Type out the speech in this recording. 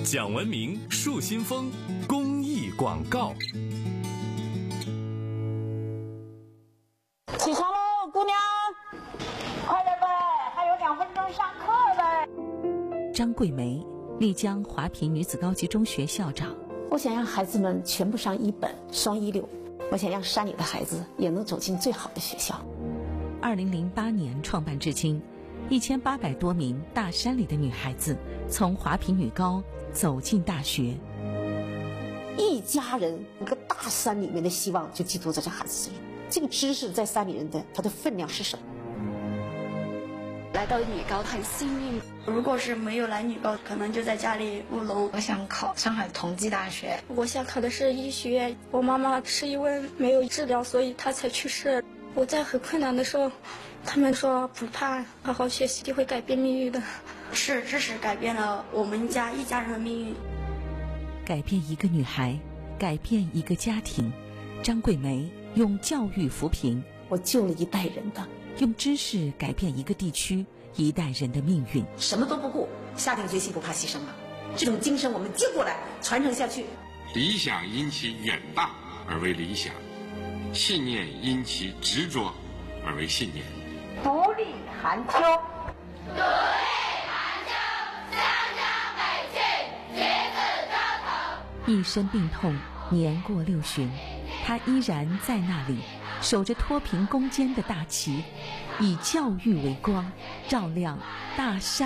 讲文明树新风公益广告。 起床喽，姑娘，快点呗，还有2分钟上课呗。 张桂梅，丽江华坪女子高级中学校长。 我想让孩子们全部上1本双1流，我想让山里的孩子也能走进最好的学校。 2008年创办至今，1800多名大山里的女孩子从华坪女高走进大学。 一家人，一个大山里面的希望就寄托在这孩子身上。这个知识在山里人的它的分量是什么？ 来到女高很幸运，如果是没有来女高，可能就在家里务农。 我想考上海同济大学， 我想考的是医学院。我妈妈是因为没有治疗，所以她才去世。我在很困难的时候，他们说不怕，好好学习就会改变命运的。 是知识改变了我们一家人的命运， 改变一个女孩，改变一个家庭。张桂梅用教育扶贫， 我救了一代人的。 用知识改变一个地区一代人的命运。 什么都不顾，下定决心不怕牺牲了。这种精神我们接过来，传承下去。 理想因其远大而为理想，信念因其执着而为信念。 独立寒秋， 独立寒秋，向上北去，橘子招头。 一身病痛，年过60旬，他依然在那里，守着脱贫攻坚的大旗，以教育为光，照亮大山。